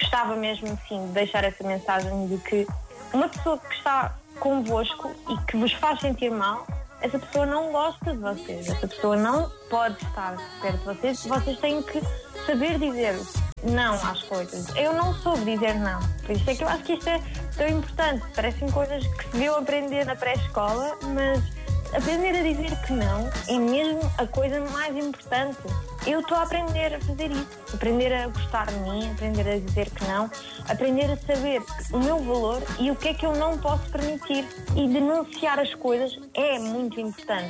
gostava mesmo, sim, de deixar essa mensagem de que uma pessoa que está convosco e que vos faz sentir mal, essa pessoa não gosta de vocês, essa pessoa não pode estar perto de vocês. Vocês têm que saber dizer não às coisas. Eu não soube dizer não, por isso é que eu acho que isto é tão importante. Parecem coisas que se deviam aprender na pré-escola, mas aprender a dizer que não é mesmo a coisa mais importante. Eu estou a aprender a fazer isso, aprender a gostar de mim, aprender a dizer que não, aprender a saber o meu valor e o que é que eu não posso permitir. E denunciar as coisas é muito importante.